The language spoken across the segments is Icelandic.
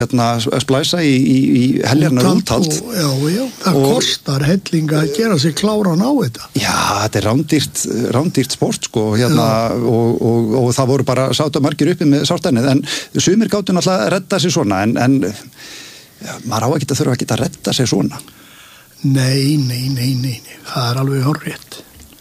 splæsa í heljarnar úthald. Já, það kostar hellinga að gera sig kláran á þetta. Já, þetta rándýrt sport, sko, og það voru bara sátu margir uppi með sártennið, en sumir gátu náttúrulega að redda sig svona, en maður á ekki að þurfa ekki að redda sig svona. Nei, það alveg hárrétt.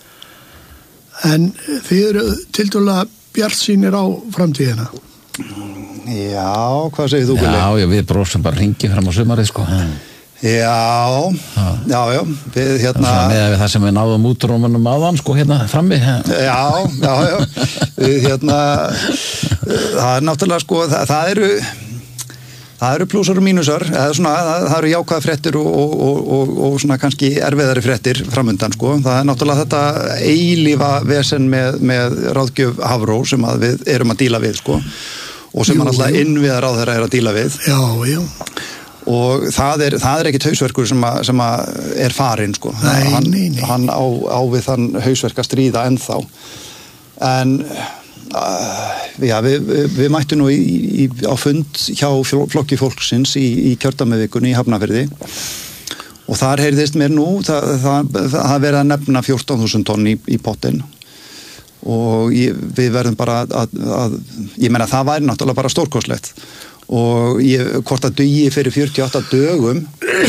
En þið eru tiltölulega bjartsýnir á framtíðina? Já, hvað segir þú, Gulli? Já, við brosum bara hringið fram á sumarið, sko. Já, við með það sem við náðum útrómanum áðan, sko, frammi. Já, við það náttúrulega, sko, það eru plúsar og mínusar, það eru jákvæða fréttir og svona kannski erfiðari fréttir framundan, sko. Það náttúrulega þetta eilífa vesen með ráðgjöf Hafró sem að við erum að díla við, sko, og sem náttúrulega innviðar á þeirra að díla við. Já. Og það er ekkit hausverkur sem að er farinn, sko. Nei. Hann á við þann hausverk að stríða ennþá. En já, við mættum nú á fund hjá flokki fólksins í kjördæmavikunni í Hafnarfirði, og þar heyrðist mér nú það verið að nefna 14.000 tonn í pottinn, og við verðum bara að ég meina það væri náttúrulega bara stórkostlegt, og hvort að dugi fyrir 48 dögum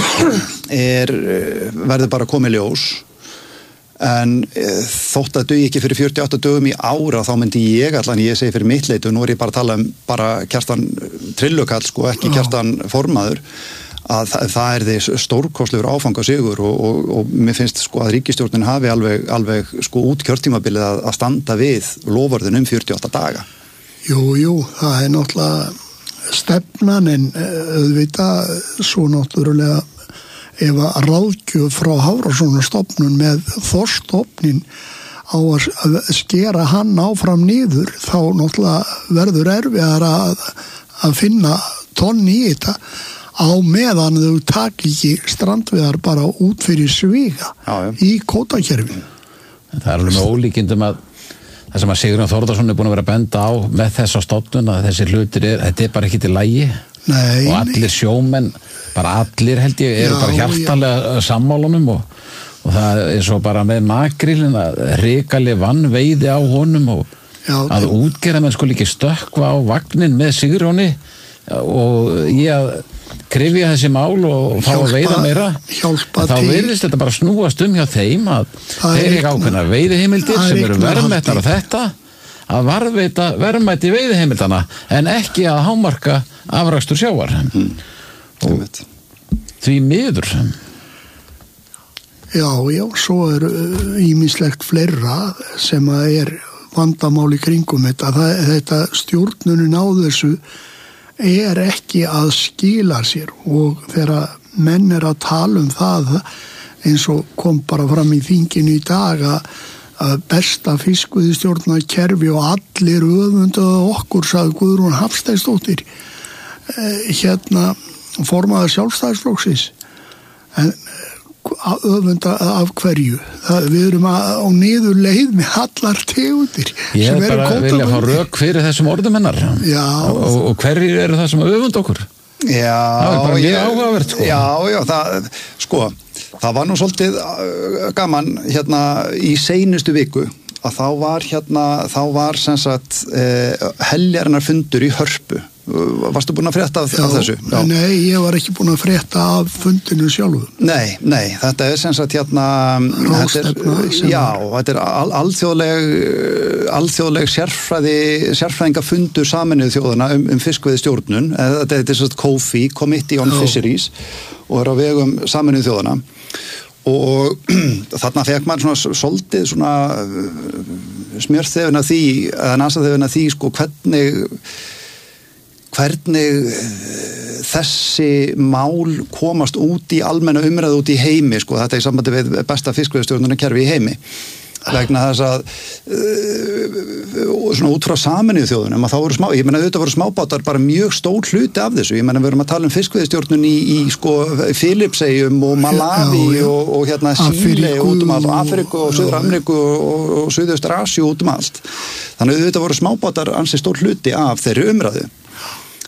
verður bara komið ljós. En þótt að dugi ekki fyrir 48 dögum í ára, þá myndi ég segi fyrir mitt leyti, og nú ég bara að tala bara Kjartan Trillukall, sko, ekki Kjartan formaður, að það því stórkostlegur áfangasigur, og mér finnst, sko, að ríkisstjórnin hafi alveg sko út kjörtímabilið að standa við loforðin 48 daga. Jú, það náttúrulega stefnan, en auðvitað svo náttúrulega ef að ráðgjöf frá Hafrannsóknastofnun með þorskstofninn á að skera hann áfram niður, þá náttúrulega verður erfiðar að finna tonn í þetta á meðan þau taki ekki strandveiðar bara út fyrir sviga í kvótakerfinu. Það alveg með ólíkindum að það sem að Sigurjón Þórðarsson búin að vera að benda á með þessa stofnun, að þessi hlutir þetta bara ekki til lagi. Nei, og allir sjómenn, bara allir held ég, eru bara hjartanlega sammálunum, og það svo bara með makrílinn að hrikaleg vannveiði á honum, og að útgerðarmenn skuli ekki stökkva á vagnin með Sigurjóni, og ég að krifja þessi mál og fá að veiða meira, þá virðist þetta bara snúast hjá þeim að þeir ekki ákveðna veiðiheimildir sem eru verðmetnar á þetta, að varðveita verðmæti veiðiheimildana, en ekki að hámarka afrakstur sjávar. Og því miður. Já, svo ýmislegt fleira sem að vandamál í kringum þetta. Þetta stjórnunin á þessu ekki að skila sér, og þegar menn að tala það, eins og kom bara fram í þinginu í dag, að besta fiskveiðistjórnarkerfi og allir öfundaði okkur, sagði Guðrún Hafsteinsdóttir, formaður Sjálfstæðisflokksins. En öfunda af hverju? Við erum á niður leið með allar tegundir. Ég bara vilja fá rök fyrir þessum orðum hennar. Já. Og hverju eru það sem öfunda okkur? Já. Það bara mjög áhugavert, sko. Já, það var nú svolítið gaman í seinustu viku, að þá var sem sagt heljarinnar fundur í Hörpu. Varstu búin að frétta af þessu? Já. Nei, ég var ekki búin að frétta af fundinu sjálfu. Nei, þetta sem sagt þetta alþjóðleg sérfræðingafundur Sameinuðu þjóðanna fiskveiðistjórnun. Þetta sem sagt COFI, Committee on Fisheries, og á vegum Sameinuðu þjóðanna. Og þarna fekk maður svona svolítið svona smjörþefin af því, eða nasaþefin af því, sko, hvernig þessi mál komast út í almenna umræðu út í heimi, sko, þetta í sambandi við besta fiskveiðistjórnarkerfi í heimi, vegna þess að svona út frá Sameinuðu þjóðunum, að þá voru ég meina auðvitað voru smábátar bara mjög stór hluti af þessu. Ég meina við erum að tala fiskveiðistjórnun í sko Filippseyjum og Malawi og Síle og út allt, og Afríku og Suður-Ameríku og Suðaustur-Asíu út allt. Þannig auðvitað voru smábátar ansi stór hluti af þeirri umræðu.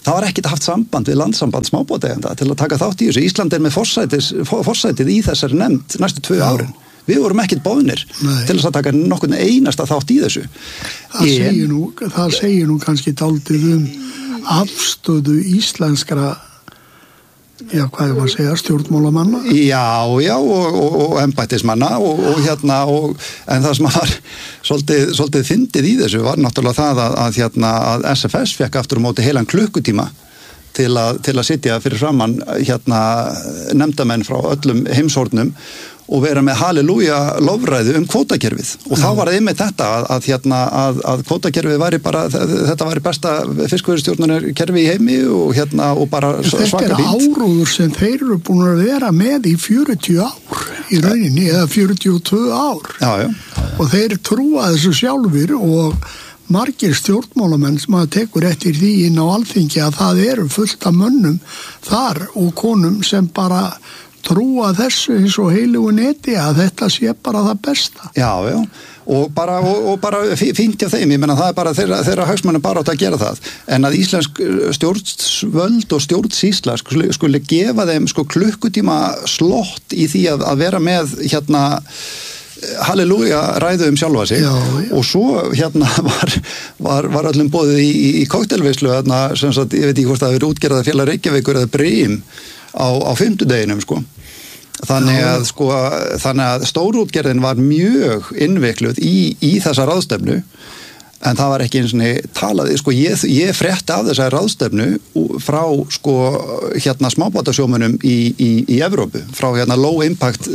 það var ekkert haft samband við landssamband smábátaeigenda til að taka þátt í þessu. Ísland með forsætið í þessari nefnd næstu 2 árin. Við vorum ekkert boðnir til þess að taka nokkurn einasta þátt í þessu. Það segir nú kannski dálítið afstöðu íslenskra hvað ég var að segja, stjórnmálamanna? Já, og embættismanna en það sem var svolítið fyndið í þessu var náttúrulega það að SFS fekk aftur á móti heilan klukkutíma til að sitja fyrir framan nefndamenn frá öllum heimshornum og vera með halleluja lofræðu kvótakerfið og þá var það einmitt þetta að kvótakerfið væri bara, þetta væri besta fiskveiðistjórnarkerfi í heimi og bara svaka fínt. Þetta áróður sem þeir eru búin að vera með í 40 ár í rauninni eða 42 ár. Já. Og þeir trúa þessu sjálfur og margir stjórnmálamenn sem að tekur eftir því inn á Alþingi að það eru fullt af mönnum þar og konum sem bara trúa þessu eins og heilugu neti að þetta sé bara það besta. Já, og bara fínt hjá þeim, ég meina það bara þeirra hagsmunum bara átt að gera það, en að íslensk stjórnvöld og stjórnsýsla skuli gefa þeim klukkutíma slott í því að vera með halleluja ræðu sjálfa sig og svo var öllum boðið í koktelveislu sem sagt, ég veit ekki hvort það er útgerðarfélag Reykjavíkur eða Brim á 5. deginum þannig að stórútgerðin var mjög innvikluð í þessa ráðstefnu en það var ekki eins og talað ég frétti af þessari ráðstefnu frá smábátasjómunum í Evrópu frá low impact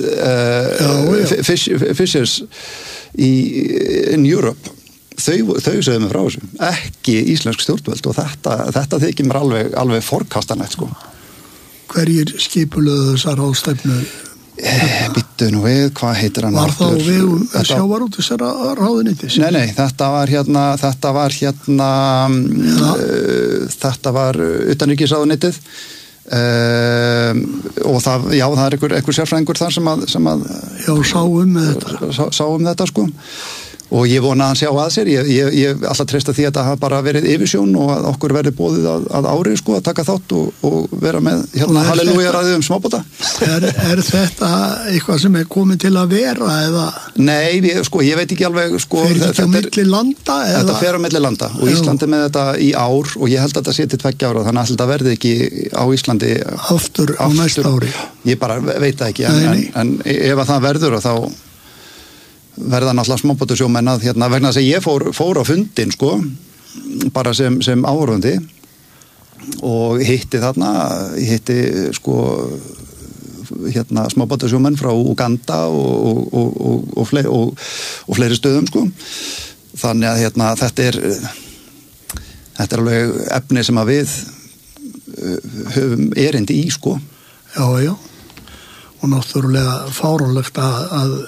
fishers in Europe þau sögðu mig frá þessu ekki íslensk stjórnvöld og þetta þykir mér alveg forkastanlegt Hverjir skipulöðu þessar ráðstefnu? Býttu nú við, hvað heitir hann? Var þá við sjávarútvegs ráðuneytis? Nei, þetta var utanríkisráðuneytið og það er einhver sérfræðingur þar sem að sá þetta og ég vona að hann sjá að sér ég alltaf treysta því að það hafa bara verið yfirsjón og að okkur verði boðið að ári að taka þátt og vera með halleluja ræðu smábáta Er þetta eitthvað sem er komið til að vera eða? Nei, ég veit ekki alveg Fer þetta á milli landa? Þetta fer á milli landa og Ísland með þetta í ár og ég held að þetta sé til 2 ára þannig að þetta verði ekki á Íslandi aftur á næsta ári Ég bara veit það ekki en ef að það verður þá verða náttúrulega smábátasjómenn að vegna þess að ég fór á fundin bara sem áhorfandi og hitti smábátasjómenn frá Uganda og fleiri stöðum þannig að þetta er alveg efni sem að við höfum erindi í Já og náttúrulega fáránlegt að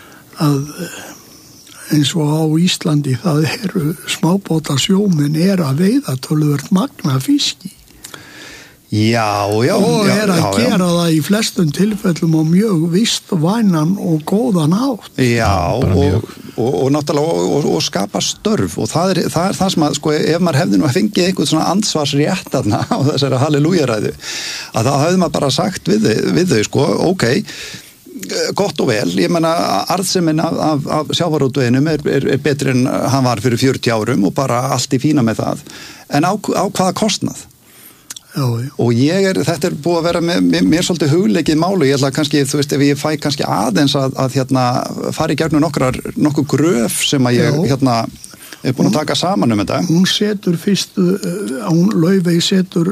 eins og á Íslandi það eru smábátasjómenn að veiða töluvert magna fiski og að gera það í flestum tilfellum á mjög vistvænan og góðan hátt og náttúrulega og skapa störf og það er það sem að ef maður hefði nú fengið einhvern svona ansvarsrétt á þessari hallelujaræðu að þá hefði maður bara sagt við þau ok gott og vel, ég meina arðsemin af sjávarútveginum er betri en hann var fyrir 40 árum og bara allt í fína með það en á hvaða kostnað og þetta er búið að vera mér svolítið hugleikið málu, ég ætla kannski ef ég fæ kannski aðeins að fara í gegnum nokkur gröf sem að ég er búin að taka saman þetta hún setur Laufey setur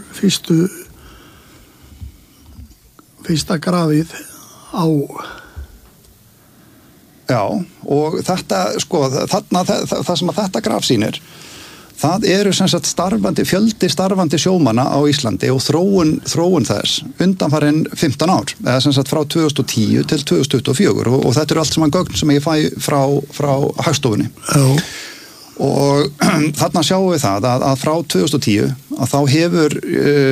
fyrsta grafið á og þetta það sem að þetta graf sýnir það eru sem sagt fjöldi starfandi sjómanna á Íslandi og þróun þess undanfarin 15 ár eða sem sagt frá 2010 til 2024 og þetta eru allt saman gögn sem ég fæ frá Hagstofunni og þarna sjáum við það að frá 2010 að þá hefur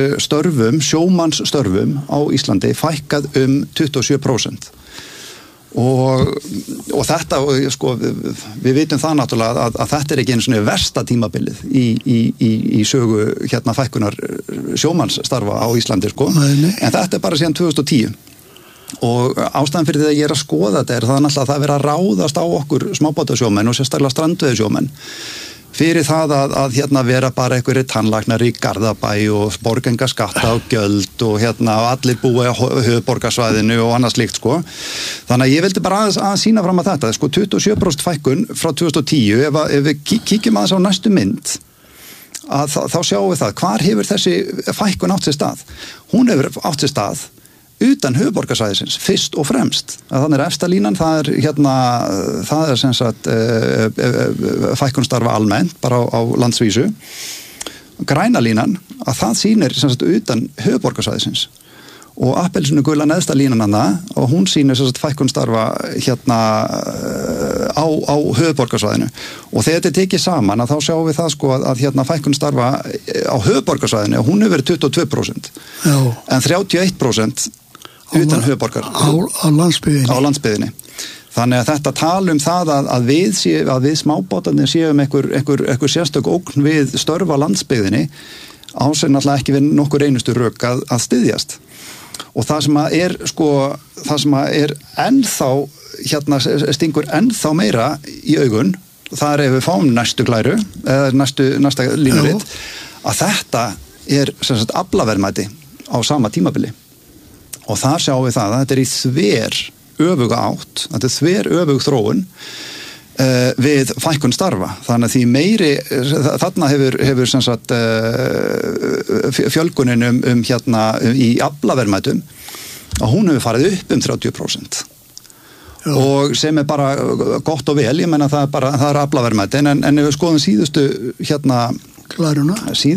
sjómannsstörfum á Íslandi fækkað 27% og þetta, sko, við vitum það náttúrulega að þetta ekki einu svona versta tímabilið í sögu fækkunar sjómannsstarfa á Íslandi, sko, en þetta bara síðan 2010 og ástæðan fyrir því að ég að skoða þetta það náttúrulega að það vera að ráðast á okkur smábátasjómenn og sérstaklega strandveiðisjómenn fyrir það að vera bara einhverjir tannlæknar í Garðabæ og borgenga skatta og gjöld og og allir búi á höfuðborgarsvæðinu og annað slíkt, sko. Þannig að ég vildi bara að sýna fram að þetta, sko, 27% fækkun frá 2010, ef við kíkjum aðeins á næstu mynd, þá sjáum við það, hvar hefur þessi fækkun átt sér stað? Hún hefur átt sér stað utan höfuðborgarsvæðisins, fyrst og fremst. Þannig efsta línan, það er sem sagt fækkunstarfa almennt, bara á landsvísu. Græna línan, að það sýnir sem sagt utan höfuðborgarsvæðisins. Og appelsínugula neðsta línan hana, og hún sýnir sem sagt fækkunstarfa á höfuðborgarsvæðinu. Og þegar þetta tekið saman, þá sjáum við það, sko, að fækkunstarfa á höfuðborgarsvæðinu, hún hefur verið 22%. Já. En 31% utan höfuðborgar á landsbyggðinni. Þannig að þetta tala það að við smábátarnir séum einhver sérstök ógn við störf á landsbyggðinni ásinn alltaf ekki við nokkur einustu rök að styðjast. Og það sem er, sko, það sem er ennþá stingur ennþá meira í augun, það er ef við fáum næstu glæru eða næsta línuritt, að þetta er sem sagt aflaverðmæti á sama tímabili. Og það sjáum við það að þetta í þver öfuga átt, þetta þver öfug þróun við fækkun starfa. Þannig að því meiri, þarna hefur sem sagt fjölgunin í aflaverðmætum, að hún hefur farið upp 30%. Já. Og sem er bara gott og vel, ég menna það er aflaverðmæti, en ef við skoðum síðustu klæruna,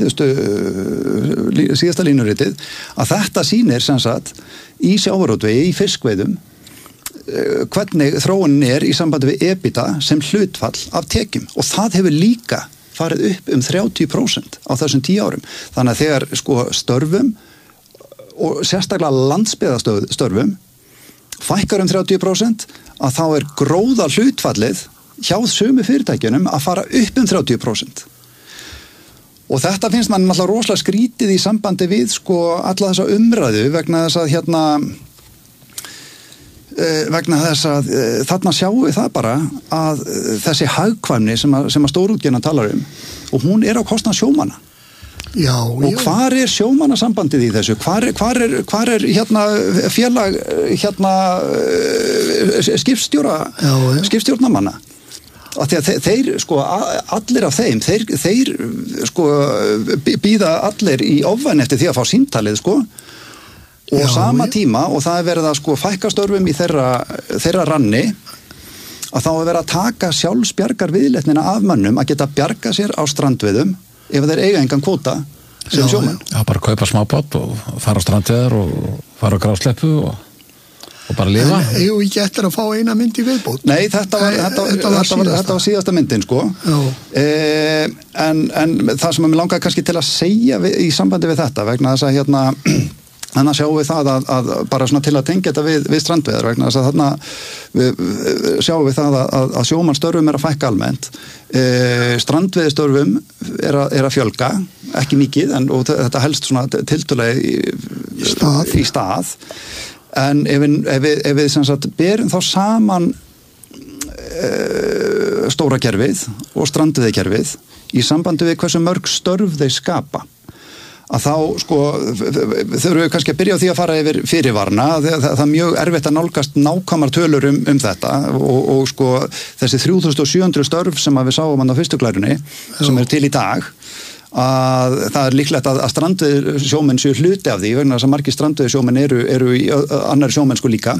síðasta línuritið, að þetta sýnir sem sagt í sjávarútvegi, í fiskveiðum, hvernig þróunin í sambandi við EBITDA sem hlutfall af tekjum, og það hefur líka farið upp 30% á þessum 10 árum. Þannig að þegar, sko, störfum og sérstaklega landsbyggðastörfum fækkar 30%, að þá er gróða hlutfallið hjá sömu fyrirtækjunum að fara upp 30%. Og þetta finnst mann alltaf rosalega skrítið í sambandi við, sko, alla þessa umræðu vegna þess að þarna sjáum við það bara að þessi hagkvæmni sem að stórútgerðin talar og hún á kostnað sjómanna. Já, og hvar er sjómannasambandið í þessu? Hvar er félag skipstjórnamanna? Að því að þeir, sko, allir af þeim, þeir sko, bíða allir í ofvæni eftir því að fá símtalið, sko, og sama tíma, og það er verið að, sko, fækka störfum í þeirra ranni, að þá er verið að taka sjálfsbjargar viðleitnina af mönnum að geta bjarga sér á strandveiðum ef þeir eiga engan kvóta sem sjómenn. Já, bara kaupa smábát og fara á strandveiðar og fara á grásleppu og bara lifa. En ég ekki eftir að fá eina mynd í viðbót. Nei, þetta var síðasta myndin, sko. En það sem ég langaði kannski til að segja í sambandi við þetta, vegna þess að þannig sjáum við það að bara svona til að tengja þetta við strandveiðar, vegna þess að þarna sjáum við það að sjómannsstörfum að fækka almennt. Strandveiðstörfum að fjölga, ekki mikið, og þetta helst svona tiltölulega í stað. En ef við sem sagt berum þá saman stóra kerfið og strandveiðkerfið í sambandi við hversu mörg störf þeir skapa, að þá, sko, þurfum við kannski að byrja á því að fara yfir fyrirvarna. Það er mjög erfitt að nálgast nákvæmar tölur þetta og sko þessi 3700 störf sem við sáum á fyrstu glærunni sem til í dag, að það er líklegt að strandveiðisjómenn séu hluti af því, vegna þess að margir strandveiðisjómenn eru í annarri sjómennsku líka.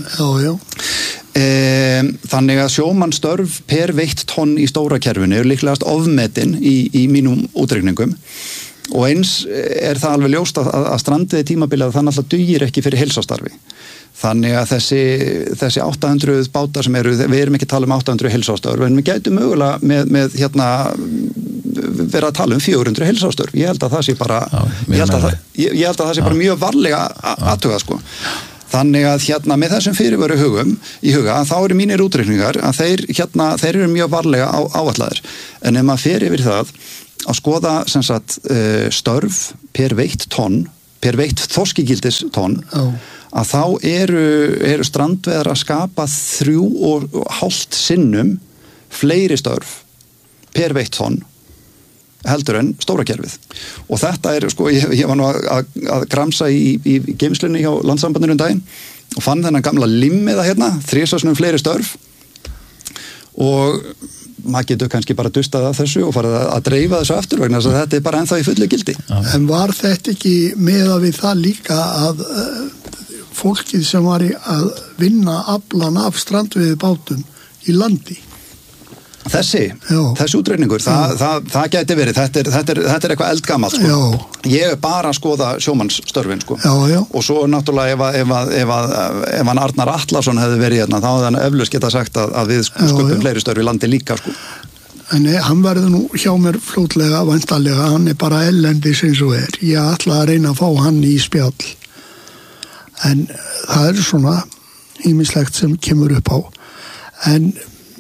Þannig að sjómannsstörf per veitt tonn í stóra kerfinu líklegast ofmetin í mínum útreikningum. Og eins er það alveg ljóst að strandveiði tímabilið það náttúrulega dugir ekki fyrir heilsástarfi. Þannig að þessi 800 bátar sem við erum ekki að tala um 800 heilsásstörf, en við gætum mögulega með vera að tala um 400 heilsásstörf. Ég held að það sé bara, ég held að það sé bara mjög varlega athugað, sko. Þannig að með þessum fyrirveru í huga, þá eru mínir útreikningar að þeir eru mjög varlega áætlaðir. En ef maður fer yfir það að skoða sem sagt störf per veitt þorskigildis tonn, að þá eru strandveiðar að skapa 3,5 sinnum fleiri störf per veitt tonn heldur en stóra kerfið. Og þetta ég var nú að gramsa í geymslunni hjá Landssambandinu daginn og fann þennan gamla limmiða 3 sinnum fleiri störf og maður getur kannski bara dustað að þessu og farið að dreifa þessu aftur vegna þess að þetta bara ennþá í fullu gildi. En var þetta ekki meðað við það líka að fólkið sem var að vinna aflan af strandveiðibátum í landi? Þessi útreikningur, það gæti verið, þetta er eitthvað eldgamalt, Ég bara að skoða sjómannsstörfin, Og svo náttúrulega ef hann Arnar Atlason hefði verið hérna, þá hefði hann eflaust geta sagt að við skupum fleiri störf í landi líka, En hann verður nú hjá mér fljótlega, væntanlega, hann bara ellendis eins og Ég ætla að reyna að fá hann í spjall. En það svona ýmislegt sem kemur upp á. En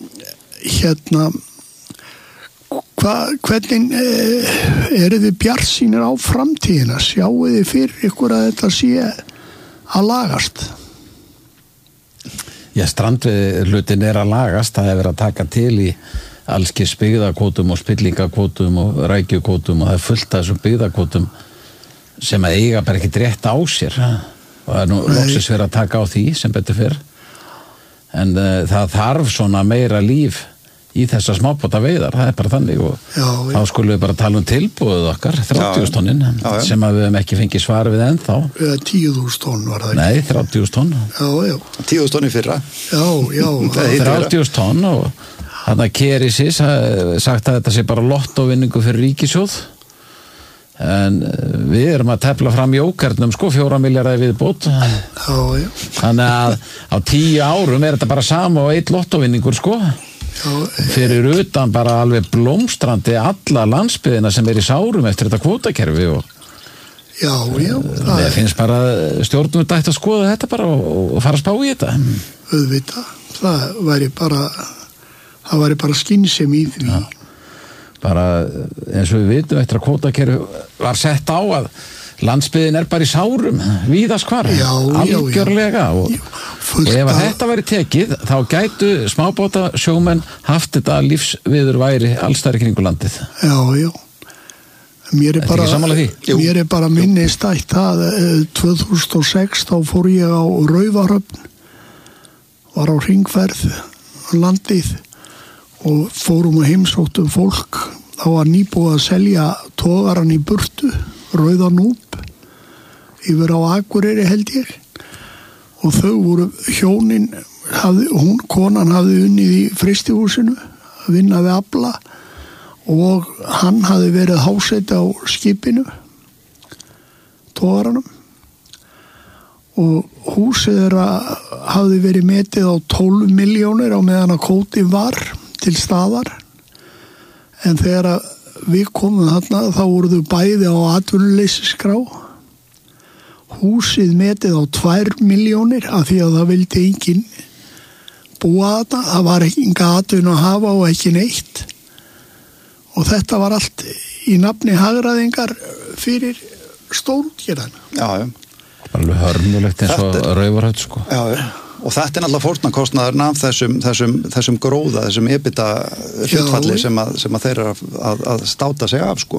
hvernig eru þið bjartsýnir á framtíðina? Sjáu þið fyrir ykkur að þetta sé að lagast? Já, strandveiðihlutin að lagast, það verið að taka til í allskis byggðakvótum og spillingakvótum og rækjukvótum og það fullt af þessum byggðakvótum sem að eiga bara ekki rétt á sér og það nú loksins verið að taka á því sem betur fyrr. En það þarf svona meira líf í þessa smábáta veiðar, það bara þannig og þá skulum við bara tala tilbúið okkar 30.000 tonnin sem að við hefum ekki fengið svar við ennþá. 10.000 tonn var það ekki? Nei, 30.000 tonn. 10.000 tonn í fyrra. 30.000 tonn og þannig að Kerisís sagt að þetta sé bara lottóvinningu fyrir ríkissjóð. En við erum að tefla fram jókernum 4 milljarðar viðbót. Þannig að á 10 árum er þetta bara sama og 1 lottóvinningur fyrir utan bara alveg blómstrandi alla landsbyggðina sem í sárum eftir þetta kvótakerfi og það finnst bara stjórnum dætt að skoða þetta bara og fara að spá í þetta. Auðvitað, það væri bara skynsemi í því. Bara eins og við vitum eftir að kvótakerfi var sett á að landsbyggðin bara í sárum víðast hvar, algjörlega og ef þetta væri tekið þá gætu smábáta sjómenn haft þetta lífsviður væri allstæðar í kringu landið. Mér er bara minni stætt að 2006 þá fór ég á Raufarhöfn, var á hringferð landið og fórum og heimsóttum fólk. Þá var nýbúið að selja togaran í burtu, Rauða Núp, yfir á Akureyri held ég. Og þau voru hjónin, konan hafði unnið í frystihúsinu, að vinna við afla og hann hafði verið háseti á skipinu, togaranum. Og húsið þeirra hafði verið metið á 12 milljónir á meðan að kvóti var til staðar en þegar við komum þarna þá voru þau bæði á atvinnuleysisskrá. Húsið metið á 2 milljónir af því að það vildi enginn búa þarna, það var enga atvinnu að hafa og ekki neitt og þetta var allt í nafni hagræðingar fyrir stórútgerðana. Já. Alveg hörmulegt eins og Raufarhöfn Já. Og þetta náttúrulega fórnarkostnaðurinn af þessum gróða, þessum EBITDA hlutfalli sem að þeir eru að státa sig af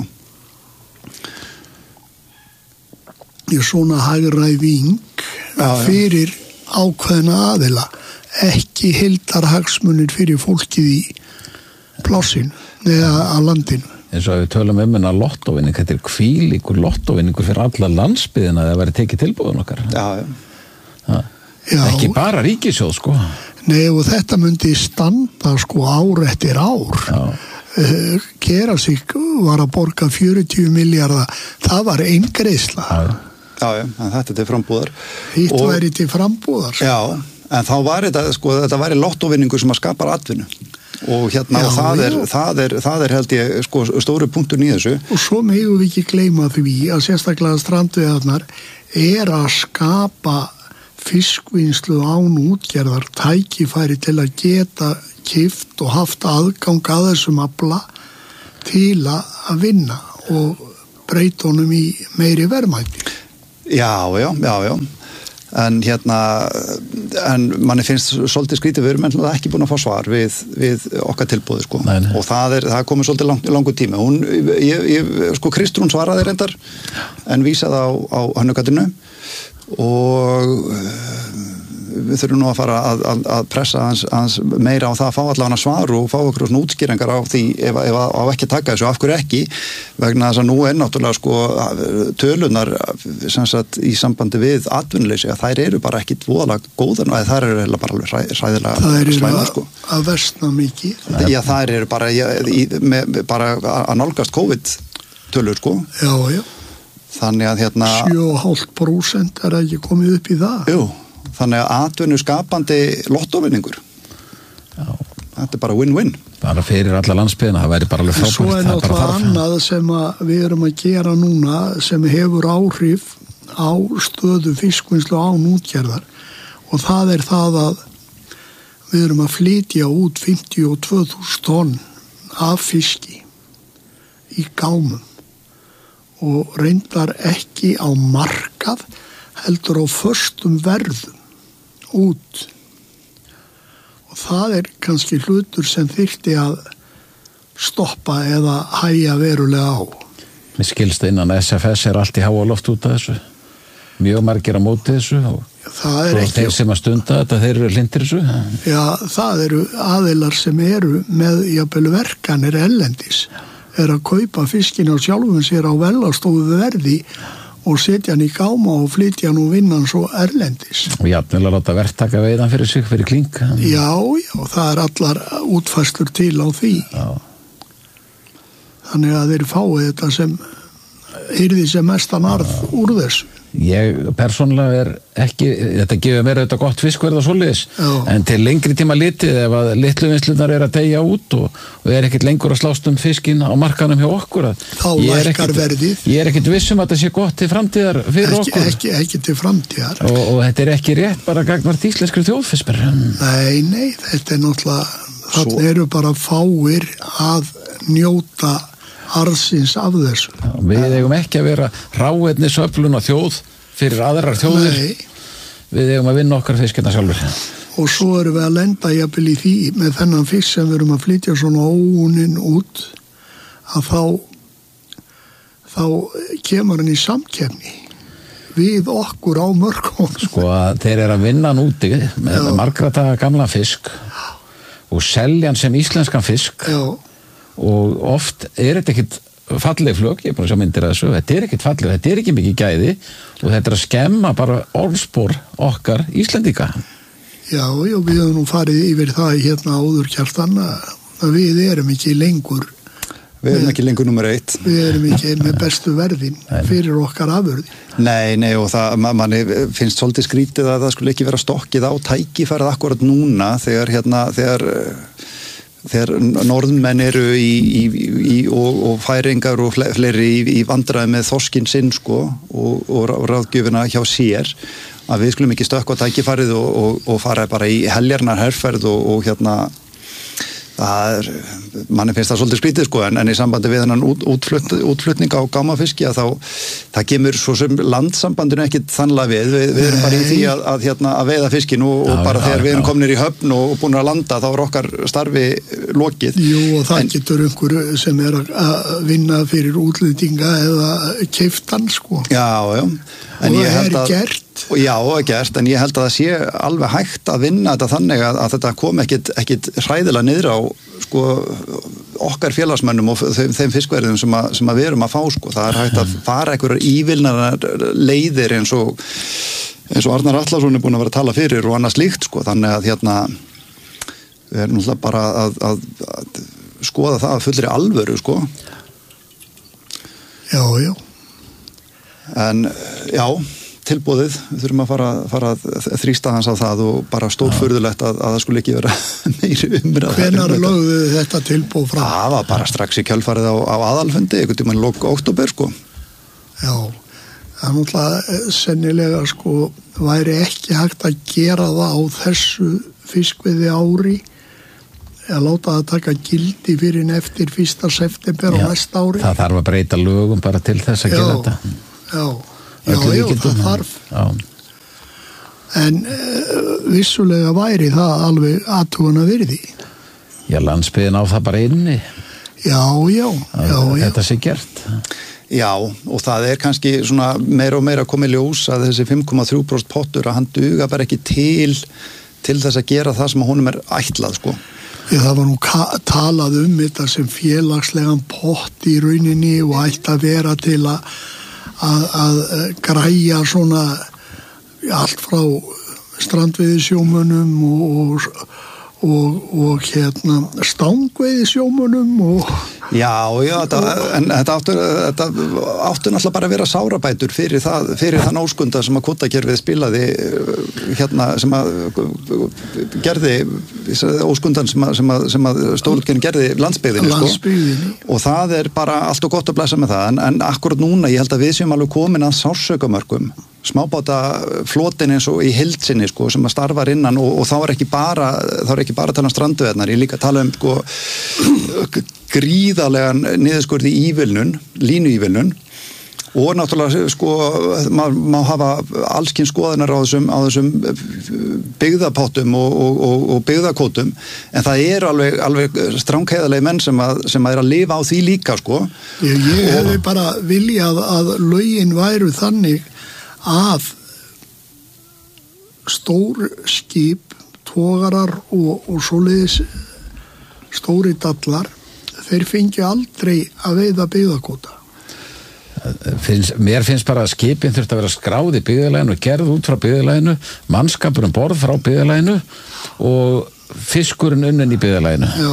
Svona hagræðing fyrir ákveðna aðila, ekki heildarhagsmunir fyrir fólkið í plássin eða að landinu. Eins og við tölum að lottóvinning, þetta hvílíkur lottóvinningur fyrir alla landsbyggðina að það væri tekið tilbúðun okkar. Ekki bara ríkissjóð Nei, og þetta myndi standa ár eftir ár. Kersik var að borga 40 milljarða, það var eingreiðsla. Já, en þetta er til frambúðar. Hitt væri til frambúðar. Já, en þá var þetta væri lottóvinningur sem að skapar atvinnu. Og það er held ég stóru punktur í þessu. Og svo megum við ekki gleyma því að sérstaklega strandveiðarnar að skapa fiskvinnslu án útgerðar tækifæri til að geta keypt og haft aðgang að þessum afla til að vinna og breyta honum í meiri verðmæti. Já. En en manni finnst svolítið skrítið, við erum ennlega ekki búin að fá svar við okkar tilboði, sko. Nei. Og það komið svolítið langur tími. Kristrún svaraði reyndar, en vísaði á Hönnugatinu og við þurfum nú að fara að pressa hans meira á það að fá allavega svar og fá okkur svona útskýringar á því ef á ekki að taka þessu, af hverju ekki, vegna þess að nú náttúrulega sko tölunar sem sagt í sambandi við atvinnuleysi að þær eru bara ekkit voðalega góðar, eða þær eru bara alveg hræðilega slæmar, sko. Það eru að versna mikið. Já, þær eru bara að nálgast COVID tölur, sko. Já. Þannig að 7,5% ekki komið upp í það. Jú. Þannig að atvinnu skapandi lottóvinningur. Já. Þetta bara win-win. Bara fyrir alla landsbyggðina, það væri bara alveg frábært. Svo náttúrulega annað sem við erum að gera núna sem hefur áhrif á stöðu fiskvinnslu án útgerðar og það það að við erum að flytja út 52.000 tonn af fiski í gámum og reyndar ekki á markað heldur á föstum verðum út og það kannski hlutur sem þyrfti að stoppa eða hægja verulega á. Mér skilst innan SFS allt í háa loft út af þessu, mjög margir á móti þessu og þeir sem að stunda þetta, þeir eru hlindir þessu. Já, það eru aðilar sem eru með jafnvel verkanir ellendis, að kaupa fiskinn á sjálfum sér á velastóðu verði og setja hann í gáma og flytja hann og vinna hann svo erlendis. Og jafnvel að láta verktaka veiðan fyrir sig, fyrir kling. Já, það allar útfærslur til á því. Já. Þannig að þeir fái þetta sem yrði sem mestan arð úr þessu. Ég persónulega ekki, þetta gefur mér þetta gott fiskverð og svoleiðis, en til lengri tíma litið ef að litlu vinslunar að deyja út og ekkert lengur að slást fiskinn á markanum hjá okkur, þá lækkar verðið. Ég ekkert viss að það sé gott til framtíðar fyrir okkur. Ekki til framtíðar. Og þetta ekki rétt bara gagnvart íslenskri þjóðfiskar. Nei, þetta náttúrulega, það eru bara fáir að njóta arðsins af þessu. Við eigum ekki að vera hráefnisöflun og þjóð fyrir aðrar þjóðir. Nei. Við eigum að vinna okkar fiskina sjálfur. Og svo erum við að lenda jafnvel í því með þennan fisk sem við erum að flytja svona óunin út að þá kemur hann í samkeppni við okkur á mörgum. Sko þeir eru að vinna hann úti með margra daga gamla fisk og selja hann sem íslenskan fisk. Já. Og oft þetta ekkit falleg flög, ég er bara að sjá myndir að þessu, þetta ekkit falleg, þetta ekki mikið gæði og þetta að skemma bara orðspor okkar Íslendinga. Já, við höfum nú farið yfir það hérna áður Kjartan að við erum ekki lengur nummer 1. Við erum ekki með bestu verðin fyrir okkar afurði. Nei, og það, manni finnst svolítið skrítið að það skulle ekki vera stokkið á tækifærið akkurat núna þegar norðmenn eru og færingar og fleiri í vandræði með þorskinn sinn, sko, og ráðgjöfina hjá sér, að við skulum ekki stökkva tækifærið og fara bara í heljarnar herferð og manni finnst það svolítið skrítið, sko, en í sambandi við þennan útflutning á gámafiski að það kemur svo sem landsambandinu ekkit þannlega við erum bara í því að veiða fiskin og bara þegar við erum komnir í höfn og búin að landa þá okkar starfi lokið. Jú, og það getur einhver sem að vinna fyrir útlendinga eða keyptan, sko. Já. En og það gert. Já, gert, en ég held að það sé alveg hægt að vinna þetta þannig að þetta kom ekkit hræðilega niður á, sko, okkar félagsmönnum og þeim fiskverðum sem við erum að fá, sko. Það hægt að fara einhverjar ívilnarar leiðir eins og Arnar Atlason búin að vera að tala fyrir og annað slíkt, sko. Þannig að við erum náttúrulega bara að skoða það að fullri alvöru, sko. Já. En tilboðið, við þurfum að fara að þrýsta hans á það og bara stórfurðulegt að það skulle ekki vera meiri umræða. Hvenær lögðu þetta tilboð frá? Það var bara strax í kjölfarið á aðalfundi, einhvern tímann lok október, sko. Já, Það náttúrulega sennilega sko væri ekki hægt að gera það á þessu fiskveiði ári að láta það taka gildi fyrir en eftir 1. september á næsta ári. Það þarf að breyta lögum bara til þess að gera þetta. Já, það þarf. Já. En vissulega væri það alveg athuguna virði. Já, landsbyggðin á það bara inni. Já. Þetta sé gert. Já, og það kannski svona meira og meira komið ljós að þessi 5,3% pottur að hann duga bara ekki til þess að gera það sem honum ætlað, sko. Það var nú talað þetta sem félagslegan pott í rauninni og ætti að vera til að græja svona allt frá strandveiðisjómunum og stangveiðisjómunum og Já, en þetta áttu náttúrulega bara að vera sárabætur fyrir þann óskunda sem að kvótakerfið spilaði sem að gerði óskundan sem að stórútgerðin gerði landsbyggðinni, sko. Og það bara allt og gott að blessa með það, en akkurat núna ég held að við séum alveg komin að sársaukamörkum smábátaflotin eins og í heild sinni, sko, sem að starfar innan og þá ekki bara að tala um strandveiðarnar, ég líka að tala um, sko, gríðarlegan niðurskurð í línuívilnun og náttúrulega, sko, má hafa allskins skoðanar á þessum byggðapottum og byggðakótum, en það alveg strángheðalegi menn sem að lifa á því líka, sko. Ég hefði bara viljað að lögin væru þannig að stór skip, togarar og svoleiðis stóri dallar, þeir fengi aldrei að veiða byggðakvóta. Mér finnst bara að skipin þurft að vera skráð í byggðarlaginu og gerð út frá byggðarlaginu, mannskapurinn borð frá byggðarlaginu og fiskurinn unnin í byggðarlaginu. Já.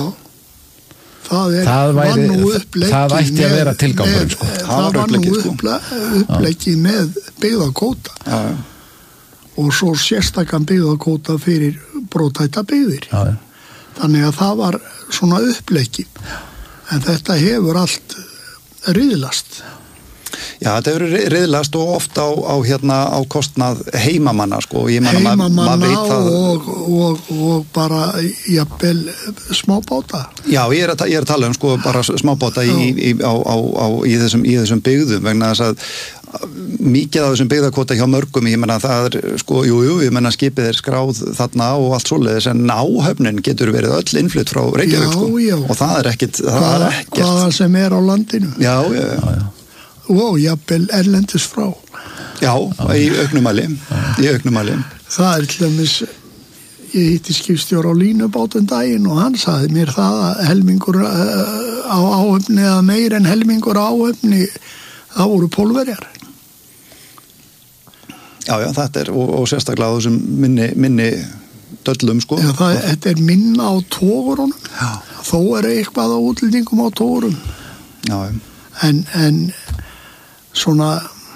Það ætti að vera tilgangurinn, sko. Það var nú uppleggið með byggðakvóta. Já. Og svo sérstakann byggðakvóta fyrir brothætta byggðir. Já. Þannig að það var svona uppleggið. En þetta hefur allt riðlast. Já, þetta hefur riðlast og oft á kostnað heimamanna, sko. Heimamanna og bara jafnvel smábáta. Já, ég er að tala um, sko, bara smábáta í þessum byggðum, vegna þess að mikið af þessum byggðakvóta hjá mörgum, ég menna það sko, ég menna skipið skráð þarna og allt svoleiðis, en áhöfnin getur verið öll innflutt frá Reykjavík, sko. Og það ekkert. Hvaða sem á landinu. Já. Og jafnvel erlendis frá. Já, í auknumæli. Það til dæmis, ég hitti skipstjóra á línubátun daginn og hann sagði mér það að helmingur á áhöfni eða meir en helmingur á áhöfni, það voru Pólverjar. Já, þetta og sérstaklega á þessum minni döllum, sko. Já, þetta minna á togurunum. Já. Þó eitthvað á útlendingum á togurum. Já. En svona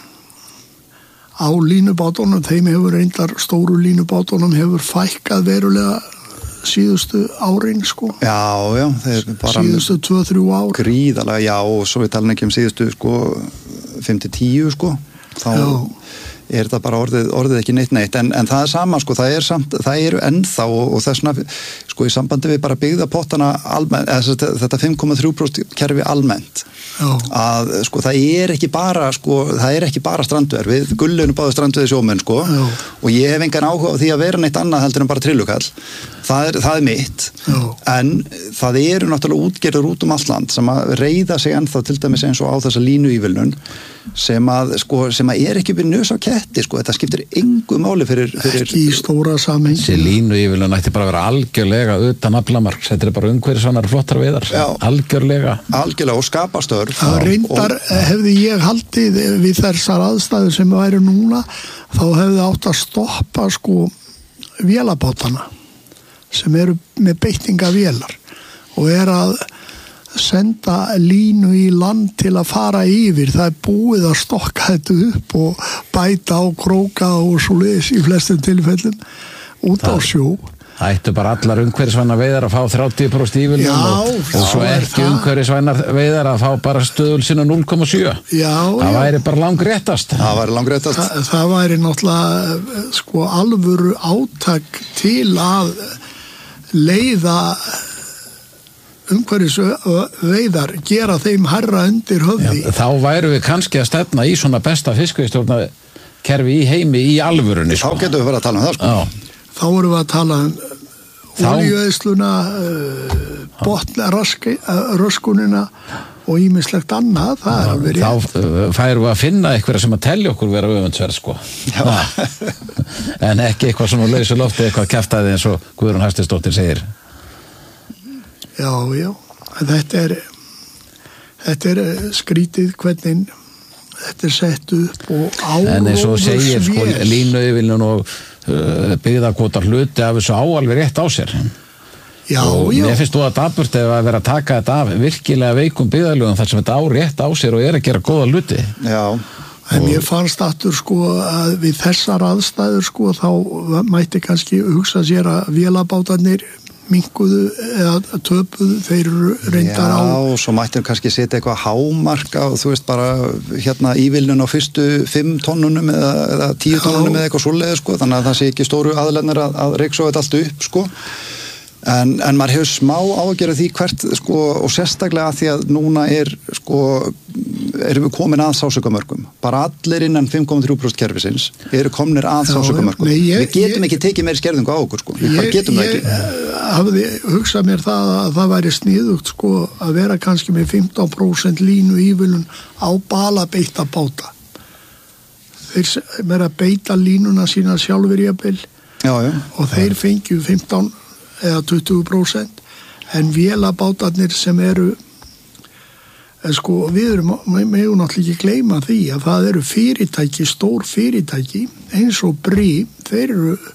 á línubátunum, þeim hefur reyndar stóru línubátunum hefur fækkað verulega síðustu árin, sko. Já, þeir bara síðustu 2-3 ár. Gríðarlega, já, og svo við tala ekki síðustu, sko, 5-10, sko. Þá það bara orðið ekki neitt, en það sama, sko, það eru ennþá og þessna, sko, í sambandi við bara byggðapottana almennt, þetta 5,3% kerfi almennt. Já. Að, sko, það ekki bara strandveiðar, við gullunum báðu strandveiðisjómenn, sko. Já. Og ég hef engan áhuga á því að vera neitt annað heldur en bara trillukall. Það er mitt. Já. En það eru náttúrulega útgerður út allt land sem að reiða sig ennþá til dæmis eins og á þessa línuívilnun sem að ekki við nös á ketti, sko. Þetta skiptir engu máli fyrir ekki í stóra samhengi. Þessi línuívilnun ætti bara að vera algjörlega utan aflamarks, þetta bara umhverfisvænar flottar veiðar. Já. Algjörlega og skapa störf. Það reyndar hefði ég haldið við þessar aðstæður sem væri núna, þá hefði átt að stoppa, sko, vélabátana sem eru með beittingavélar og að senda línu í land til að fara yfir. Það búið að stokka þetta upp og bæta á króka og svoleiðis í flestum tilfellum út á sjó. ættu bara allar umhverfisvænar veiðar að fá 30% ívilnun og svo ekki umhverfisvænar veiðar að fá bara stöðul sinna 0,7. Það væri bara langréttast. Það væri náttúrulega sko alvöru átak til að leiða umhverfisveiðar, gera þeim hærra undir höfði. Þá væru við kannski að stefna í svona besta fiskveiðistjórnarkerfi í heimi í alvörunni. Þá getum við verið að tala um það sko. Þá vorum við að tala um olíueyðsluna, botnröskunina og ýmislegt annað. Þá færum við að finna eitthvað sem að telja okkur vera öfundsverð sko. En ekki eitthvað svona lausu lofti, eitthvað kjaftaði eins og Guðrún Hafsteinsdóttir segir. Já, þetta er skrítið hvernig þetta er sett upp og áróður en eins og segir sko, línuívilnun og byggðakvótar hluti af þessu alveg rétt á sér. Og mér finnst þú að daburt ef að vera að taka þetta af virkilega veikum byggðalögum þar sem þetta á rétt á sér og að gera góða hluti. Já. En mér fannst aftur sko að við þessar aðstæður sko þá mætti kannski hugsa sér að vélabátarnir minkuðu eða töpuðu, þeir reyndar á. Já, og svo mættum kannski setja eitthvað hámarka og þú veist bara ívilnun á fyrstu 5 tonnunum eða 10 tonnunum eða eitthvað svoleiðis sko, þannig að það sé ekki stóru aðlennar að reyksoga þetta allt upp sko. En maður hefur smá ágjörð því hvert sko, og sérstaklega því að núna erum við komin að sársaukamörkum. Bara allir innan 5,3% kerfisins eru komnir að sársaukamörkum. Við getum ekki tekið meiri skerðingu á okkur sko. Við bara getum það ekki. Ég hafði hugsað mér það að það væri sniðugt sko að vera kannski með 15% línu ívilnun á balabeitta báta. Þeir vera að beita línuna sína sjálfur jafnvel og þeir fengju 15 eða 20%, en vélabátarnir sem eru sko, við megum náttúrulega ekki gleyma því að það eru fyrirtæki, stór fyrirtæki eins og Brí, þeir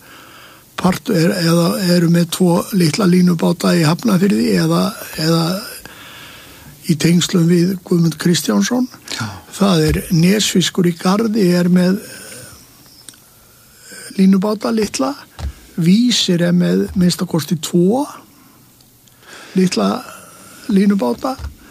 eru með 2 litla línubáta í Hafnarfirði eða í tengslum við Guðmund Kristjánsson. Það er Nesfiskur í Garði með línubáta litla, Vísir með minnstakosti 2 litla línubáta,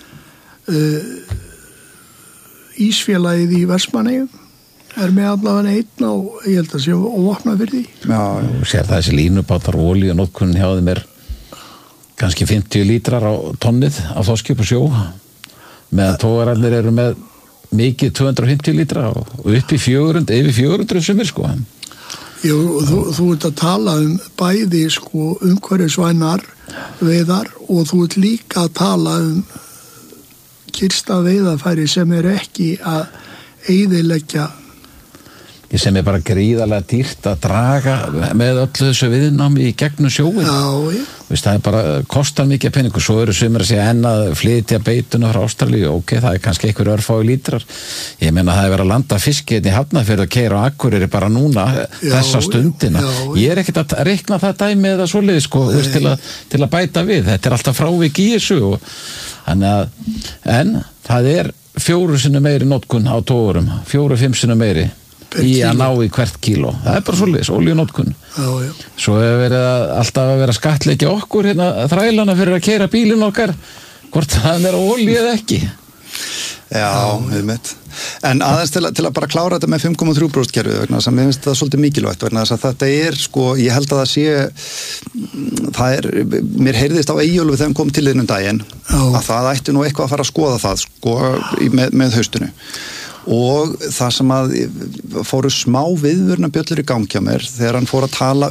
Ísfélagið í Vestmannaeyjum með allavega 1 og ég held að sé óopna fyrir því. Já, sér það þessi línubátar og olíunótkunin hjá þeim kannski 50 lítrar á tonnið af þorski upp á sjó, meðan togararnir eru með mikið 250 lítra og upp í 400, yfir 400 sumir sko. Jú, þú ert að tala bæði sko umhverfisvænar veiðar og þú ert líka að tala kyrsta veiðafæri sem ekki að eyðileggja. Sem bara gríðarlega dýrt að draga með öllu þessu viðnámi í gegnum sjóin. Það bara kostar mikið peningur. Svo eru sumir að segja enn að flytja beituna frá Ástralíu. Ok, það kannski einhver örfái lítrar. Ég meina það verið að landa fiski í Hafnarfirði og keyra á Akureyri bara núna þessa stundina. Ég ekkert að reikna það dæmi eða svoleiðis sko, til að bæta við. Þetta alltaf frávik í þessu. En það 4 sinnum meiri notkun á togurum, 4-5 sinnum meiri í að ná í hvert kíló. Það bara svoleiðis, olíunotkun. Svo hefur verið alltaf að vera skattleggja okkur þrælana fyrir að keyra bílinn okkar, hvort það á olíu eða ekki. Já, einmitt. En aðeins til að bara klára þetta með 5,3% kerfið vegna þess að mér finnst það svolítið mikilvægt vegna þess að þetta sko, ég held að það mér heyrðist á Eyjólfi þegar kom til þennum daginn að það ætti nú eitthvað að fara að skoða það sko með haustinu. Og það sem að fóru smá viðvörunarbjöllur í gangi hjá mér þegar hann fór að tala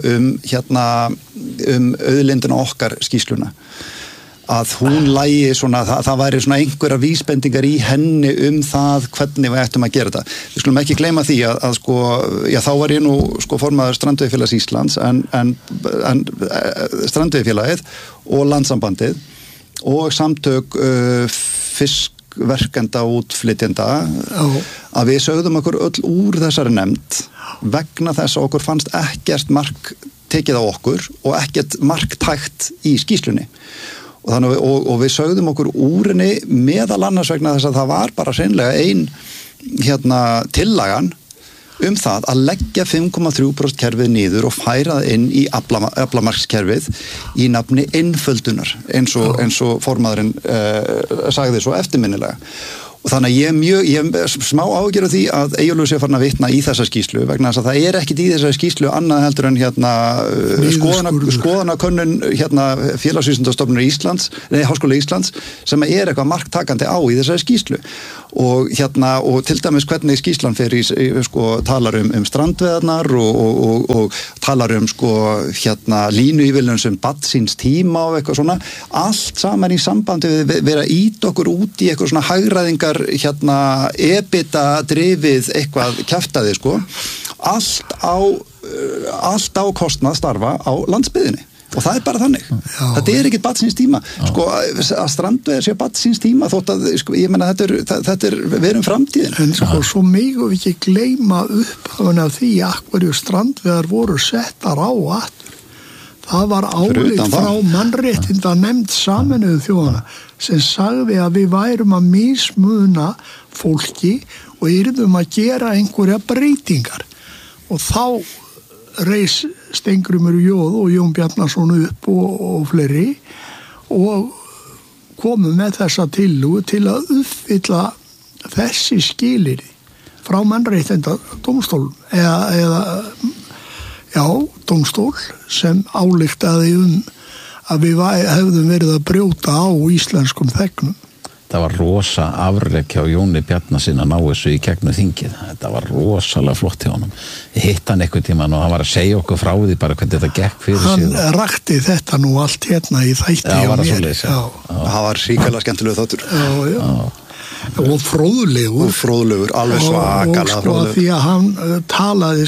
auðlindina okkar skýrsluna að hún lægi svona, það væri svona einhverja vísbendingar í henni það hvernig við ættum að gera þetta. Við skulum ekki gleyma því að sko, já þá var ég nú sko formaður Strandveiðifélags Íslands en Strandveiðifélagið og Landssambandið og samtök fiskverkenda útflytjenda að við sögðum okkur öll úr þessari nefnd vegna þess að okkur fannst ekkert mark tekið á okkur og ekkert mark tækt í skýrslunni. Og við sögðum okkur úr henni meðal annars vegna þess að það var bara hreinlega ein tillagan það að leggja 5,3% kerfið niður og færa það inn í aflamarkskerfið í nafni einföldunar eins og formaðurinn sagði svo eftirminnilega. Og þannig að ég smá áhyggjur af því að Eyjólfur sé farin að vitna í þessa skýrslu vegna þess að það ekkert í þessari skýrslu annað heldur en skoðanakönnun Félagsvísindastofnunar Íslands, Háskóla Íslands sem eitthvað marktakandi á í þessari skýrslu og til dæmis hvernig skýrslan fer talar strandveðarnar og talar línuívilnun sem barn síns tíma og eitthvað svona, allt saman í sambandi við vera ít okkur út í eitthvað svona hagræðingar EBITDA drifið eitthvað kjaftaði allt á kostnað starfa á landsbyggðinni og það bara þannig. Þetta ekkert barn síns tíma að strandveðar sé barn síns tíma þótt að ég meina þetta við erum framtíðin. En svo megum við ekki gleyma upphafun af því að hverju strandveðar voru settar á aftur. Það var álit frá mannréttindanefnd Sameinuðu þjóðanna sem sagði að við værum að mismuna fólki og yrðum að gera einhverja breytingar og þá reis Steingrímur Jóð og Jón Bjarnason upp og fleiri og komu með þessa tillögu til að uppfylla þessi skilyrði frá mannréttindadómstólum eða dómstól sem ályktaði að við hefðum verið að brjóta á íslenskum þegnum. Það var rosa afrek hjá Jóni Bjarnason að ná þessu í gegnum þingið. Þetta var rosalega flott hjá honum. Ég hitt hann einhvern tímann og hann var að segja okkur frá því bara hvernig þetta gekk fyrir sig. Hann rakti þetta nú allt í þætti á mér. Það var ríkala skemmtilegu þáttur. Já. Og fróðlegur, alveg svakalega fróðlegur. Því að hann talaði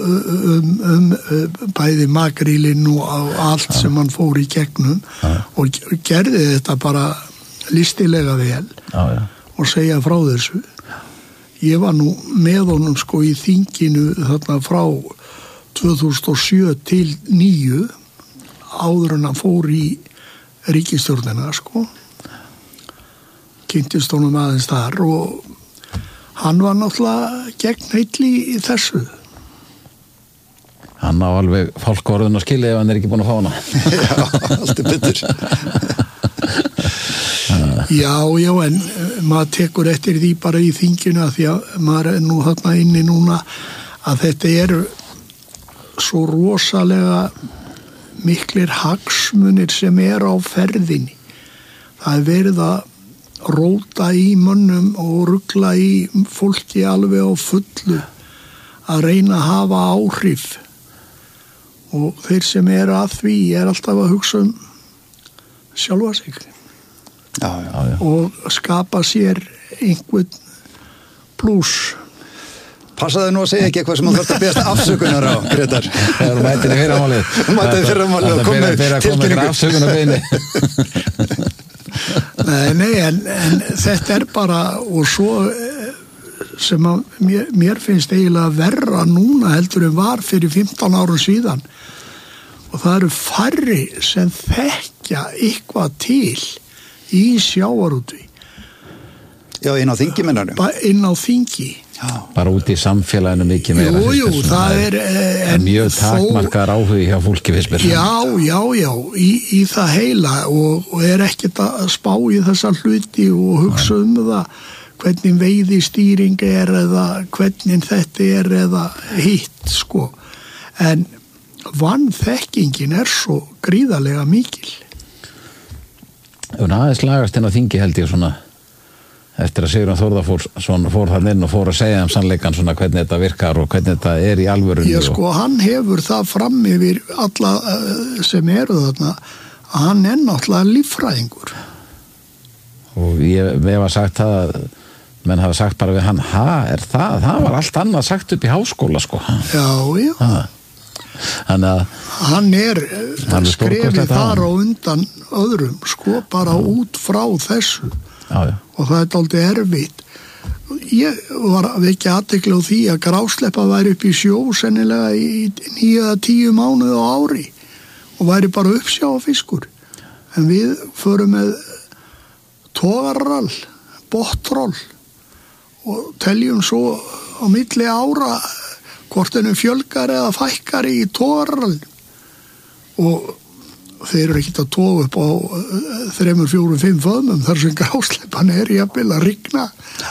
bæði makrílinn og allt sem hann fór í gegnum og gerði þetta bara listilega vel og segja frá þessu. Ég var nú með honum í þinginu þarna frá 2007 til 2009 áður en hann fór í ríkisstjórnina kynntist honum aðeins þar og hann var náttúrulega gegnheilli í þessu. Hann á alveg fálkorðun að skilja ef hann ekki búin að fá hana. Já, allt betur. Já, en maður tekur eftir því bara í þinginu því að maður nú þarna inni núna að þetta eru svo rosalega miklir hagsmunir sem á ferðinni. Það verið að róta í mönnum og rugla í fólki alveg á fullu að reyna að hafa áhrif og þeir sem að því alltaf að hugsa sjálfa sig og skapa sér einhvern pluss. Passaðu nú að segja ekki eitthvað sem þú þarft að beðast afsökunar á, Grétar. Það eru mættir í fyrramálið. Mættir í fyrramálið og komið tilkynningu. Afsökunarbeini. Nei, en þetta bara og svo sem að mér finnst eiginlega verra núna heldur en var fyrir 15 árum síðan og það eru færri sem þekkja eitthvað til í sjávarútvegi. Já, inn á þingi mennanum. Inn á þingi. Já. Bara út í samfélaginu mikið meira. Jú, það mjög takmarkaðar áhugi hjá fólki fyrst. Já, í það heila og ekkert að spá í þessa hluti og hugsa það hvernig veiðistýring eða hvernig þetta eða hitt, En vanþekkingin svo gríðarlega mikil. Aðeins lagast inn á þingi held ég svona eftir að Sigurjón Þórðarson fór þann inn og fór að segja sannleikann svona hvernig þetta virkar og hvernig þetta í alvörunni. Já, hann hefur það fram yfir alla sem eru þarna að hann náttúrulega líffræðingur. Og ég var sagt það að menn hafa sagt bara við hann, það var allt annað sagt upp í háskóla Já. Þannig að hann skrefið þar á undan öðrum bara út frá þessu. Já. Og það dálítið erfitt. Ég var ekki athygli á því að grásleppa væri upp í sjó sennilega í 9 eða 10 mánuði á ári og væri bara uppsjávarfiskur. En við förum með togarrall, bottroll og teljum svo á milli ára hvort henni fjölgar eða fækkar í togararallinu og þeir eru ekkert að toga upp á 3, 4, 5 föðmum þar sem grásleppan jafnvel að rigna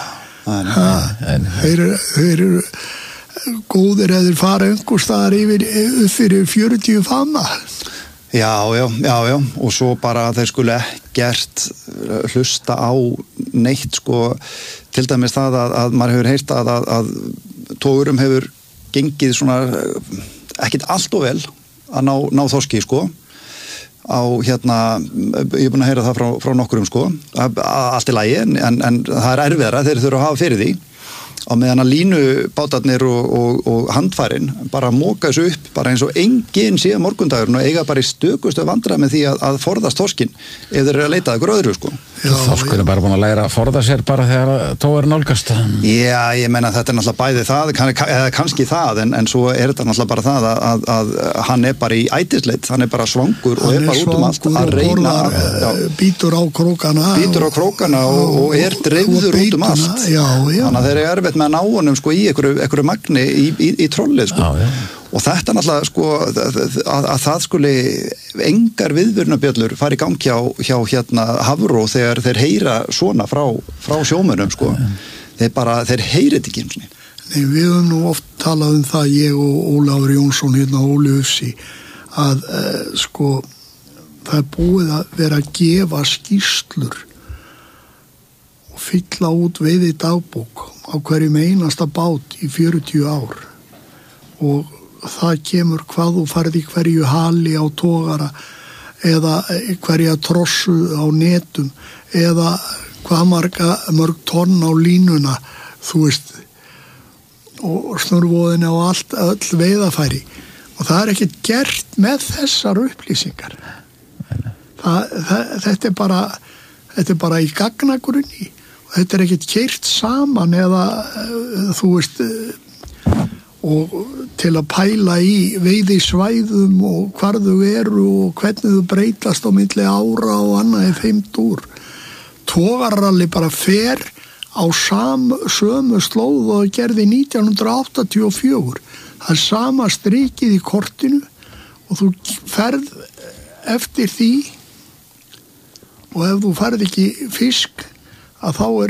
þeir eru góðir eða þeir fara einhver staðar upp fyrir 40 faðma Já, og svo bara þeir skuli ekkert hlusta á neitt sko, til dæmis það að maður hefur heyrt að togurum hefur gengið svona ekkert allt og vel að ná þorski sko á ég er búin að heyra það frá nokkurum sko, allt í lagi en það erfiðara þeir þurfa að hafa fyrir því á meðan að línubátarnir og handfærin bara móka þessu upp bara eins og enginn sé morgundagurinn og eiga bara í stökustu vandræði með því að forðast þorskinn ef þeir eru að leita að öðru sko. Þorskur er bara búin að læra að forða sér bara þegar tógar nálgast. Já, ég meina þetta er náttúrulega bæði það eða kannski það en svo er þetta náttúrulega bara það að hann er bara í ætisleit, hann er bara svangur og er bara út um allt að reyna býtur á krókana og er dreifður út um allt þannig að þeir eru erfitt með að ná honum sko í einhverju magni í trollið sko og þetta náttúrulega sko að það skuli engar viðvörunarbjöllur fara í gang hjá Hafró þegar þeir heyra svona frá sjómönnum sko þeir heyri þetta ekki eins og Nei, við höfum nú oft talað það ég og Ólafur Jónsson Óli Ufsi að sko það er búið að vera að gefa skýrslur og fylla út veiði dagbók á hverjum einasta bát í 40 ár og það kemur hvað þú farið í hverju hali á togara eða hverja trossu á netum eða hvað mörg tonn á línuna þú veist og snurvoðinu og öll veiðafæri og það er ekkert gert með þessar upplýsingar þetta er bara í gagnagrunni þetta er ekkert keyrt saman eða þú veist og til að pæla í veiðisvæðum og hvar þau eru og hvernig þau breytast á milli ára og annað í 5 úr togararalli bara fer á sömu slóð og gerði 1984 það er sama strikið í kortinu og þú ferð eftir því og ef þú ferð ekki fisk að þá er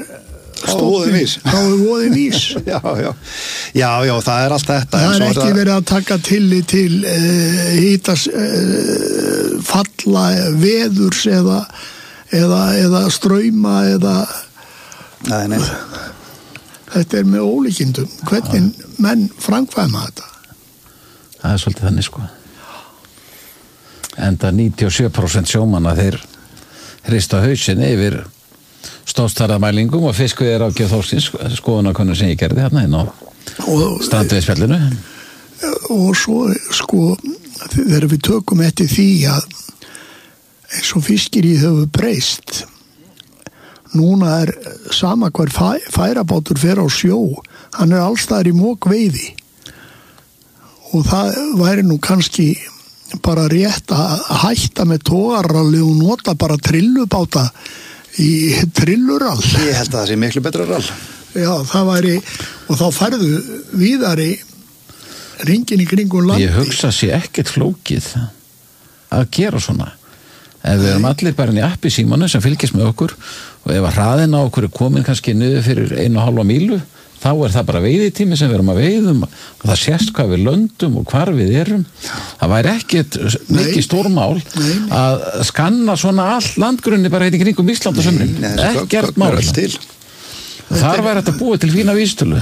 voðin vís já, það er allt þetta það er ekki verið að taka tillit til hítas falla veðurs eða strauma eða nei. Þetta er með ólíkindum hvernig menn framkvæma þetta það er svolítið þannig sko enda 97% sjómanna þeir hrista hausinn yfir stóðstæðamælingum og fiskveiðir á þorskins skoðunarkönnun sem ég gerði hérna inn á strandveiðspjallinu og svo sko þegar við tökum eftir því að eins og fiskirið hefur breyst núna er sama hver færabátur fer á sjó hann er allstaðar í mókveiði og það væri nú kannski bara rétt að hætta með togarralli og nota bara trillubáta í trillurall. Ég held að það sé miklu betra rall. Já, það væri og þá færðu víðari ringin í kringum landi. Ég hugsa sér ekkert flókið að gera svona. Ef við erum allir bara inn í appi símanu sem fylgist með okkur og ef að hraðin á okkur er komin kannski niður fyrir 1,5 mílu þá er það bara veiðitími sem við erum að veiðum og það sést hvað við löndum og hvar við erum. Það væri ekkert mikið stórmál að skanna svona all landgrunni bara hérna í kringum Ísland og sumrin. Ekkert mál. Þar væri þetta búið til fína vísitölu.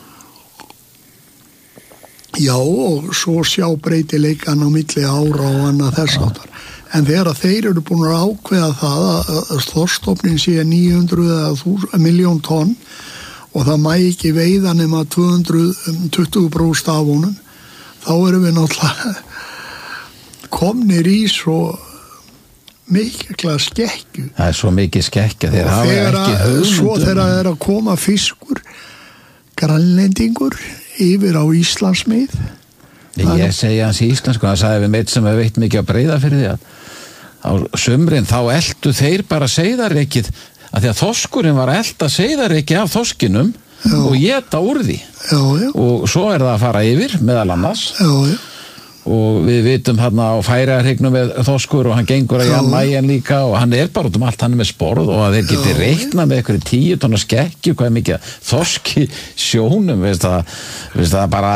Já, og svo sjá breytileikan á milli ára og annað þess áttar. En þegar þeir eru búin að ákveða það að þorskstofninn sé 900 eða 1.000.000 tonn og það mæ ekki veiða nema 220% af honum, þá erum við náttúrulega komnir í svo mikla skekkju. Það er svo mikið skekkja þeir hafa ekki hugmynd. Svo þegar það er að koma fiskur, grænlendingur, yfir á Íslandsmið. Ég segja hans í íslensku, það sagði við meitt sem við veit mikið að breyða fyrir því að á sumrin þá eldu þeir bara seiðareikið að því að þorskurinn var að elda seiðareikið af þorskinum og éta úr því. Og svo það að fara yfir meðal annars. Og við vitum hérna á Færeyjarhryggnum með þorskur og hann gengur að Jan Mayen líka og hann bara út allt, hann með sporð og að þeir geti reiknað með einhverju 10 tonna skekki, hvað mikið þorski sjónum, veist það bara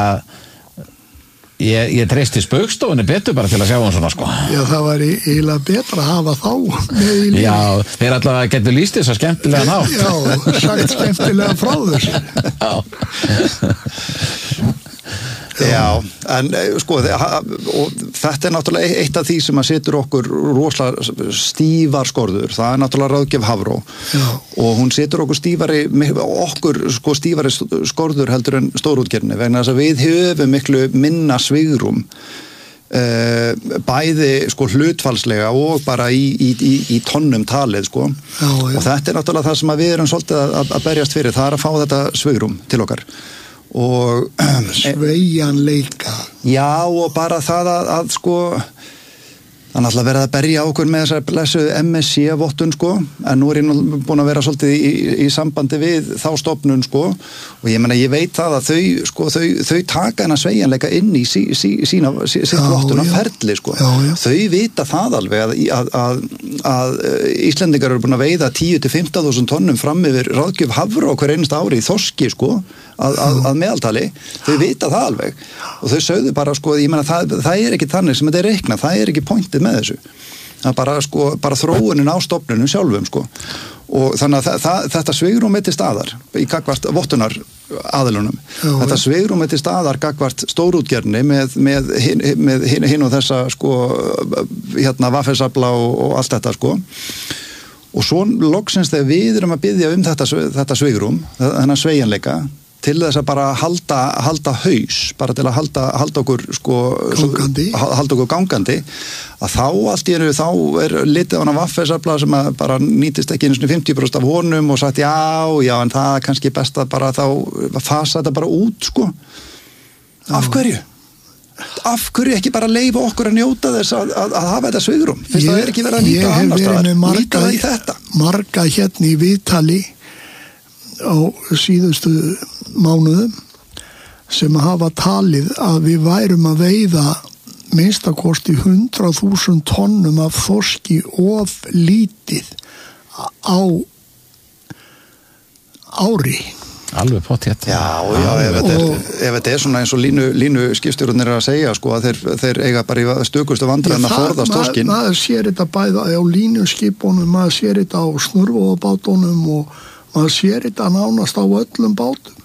ég treysti Spaugstofunni betur bara til að sjá hann svona sko. Já, það var eiginlega betra að hafa þá með í lífi. Já, þeir allavega getur lýst þess að skemmtilega nátt. Já, sagt skemmtilega frá þessu. Já, en sko og þetta náttúrulega eitt af því sem að setur okkur rosalega stífar skorður, það náttúrulega ráðgjöf Hafró og hún setur okkur stífari skorður heldur en stórútgerðinni vegna þess að við höfum miklu minna svigrúm bæði sko hlutfallslega og bara í tonnum talið sko og þetta náttúrulega það sem að við erum svolítið að berjast fyrir, það að fá þetta svigrúm til okkar og sveigjanleika og bara það að sko það náttúrulega verið að berja okkur með þessar blessuðu MSC-vottun sko en nú ég búin að vera svolítið í sambandi við þá stofnun sko og ég meina ég veit það að þau taka hennar sveigjanleika inn í sitt vottuna ferli sko þau vita það alveg að Íslendingar eru búin að veiða 10-15.000 tonnum fram yfir ráðgjöf Hafró hver einasta ári í þorski sko að meðaltali, þau vita það alveg og þau sögðu bara sko, ég meina það er ekki þannig sem þetta reiknað, það er ekki pointið með þessu, það bara sko bara þróunin á stofnunum sjálfum sko og þannig að þetta svigrúm til staðar í gagvart vottunar aðilunum, þetta svigrúm til staðar gagvart stórútgerðinni með hinn og þessa sko hérna vaffelsafla og allt þetta sko og svo loksins þegar við erum að biðja þetta svigrum, þennan sveigjanleika til þess að bara halda haus, bara til að halda okkur sko halda okkur gangandi að þá allt í einu þá litið á hana vaffelsafla sem að bara nýtist ekki einu 50% af honum og sagt já en það er kannski best að bara þá fasa þetta bara út sko af hverju ekki bara leyfa okkur að njóta þess að hafa þetta svigrum finnst það ekki verið að nýta annars staðar nýta það í þetta marga hérna í viðtali á síðustu mánuðum sem hafa talið að við værum að veiða minnstakosti 100.000 tonnum af þorski of lítið á ári alveg pottþétt. Já, ef þetta er svona eins og línu skipstjórarnir að segja sko að þeir eiga bara í stökustu vandræðin að forðast þorskinn. Maður sér þetta bæða á línuskipunum, maður sér þetta á snurvoðabátunum og maður sér þetta nánast á öllum bátum.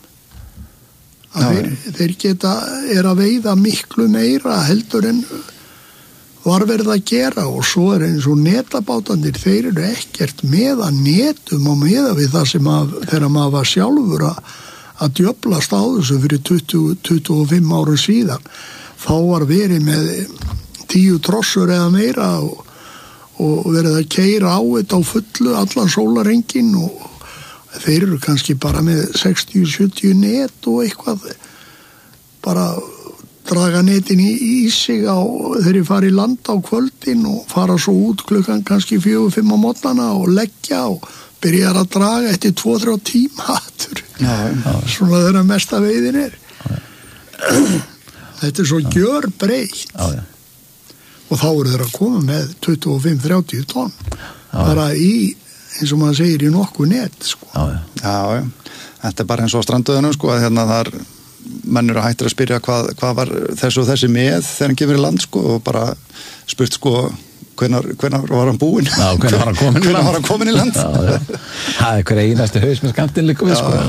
Þeir er að veiða miklu meira heldur en var verið að gera og svo eins og netabátandir, þeir eru ekkert með að netum og meða við það sem þegar maður var sjálfur að djöflast á þessu fyrir 20-25 árum síðan. Þá var verið með 10 trossur eða meira og verið að keyra á þetta á fullu allan sólarhringinn og þeir eru kannski bara með 60-70 net og eitthvað bara draga netin í sig þeir fara í land á kvöldin og fara svo út klukkan kannski 4-5 á morgnana og leggja og byrjar að draga eftir 2-3 tíma svona þeirra mesta veiðin er þetta er svo gjörbreytt og þá eru þeir að koma með 25-30 tonn bara í eins og maður segir í nokkuð net sko. Já, þetta er bara eins og á stranduðunum sko að hérna þar mennur að hættir að spyrja hvað var þessu og þessi með þegar hann kemur í land sko og bara spurt sko hvenær var hann búinn hvenær var hann komin í land það er hver einasti haus með skantinn líka við sko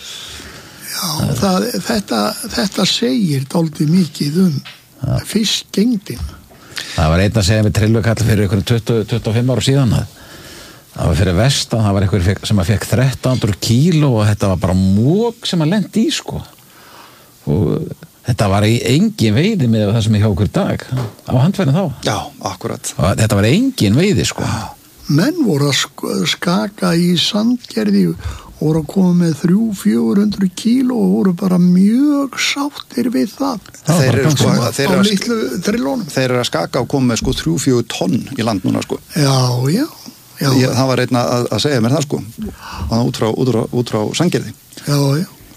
þetta segir dálítið mikið fiskgengdin það var einn að segja með trillukall fyrir ykkur 25 ára síðan það var fyrir vestan, það var einhver sem að fekk 1300 kíló og þetta var bara mók sem að lendi í sko og þetta var engin veiði með það sem er hjá okkur dag á handfærin þá. Já, akkurat. Og þetta var engin veiði sko. Menn voru að skaka í Sandgerði og voru að koma með 300-400 kíló og voru bara mjög sáttir við það. Þeir eru sko, á litlu trillónum. Þeir eru að skaka og koma með sko 3-4 tonn í land núna sko. Já. Það var einn að segja mér það sko út frá Sandgerði. Já.